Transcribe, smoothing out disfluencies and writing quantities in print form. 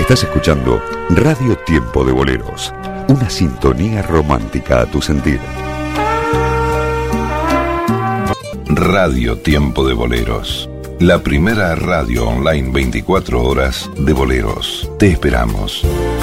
Estás escuchando Radio Tiempo de Boleros, una sintonía romántica a tu sentir. Radio Tiempo de Boleros, la primera radio online 24 horas de boleros. Te esperamos.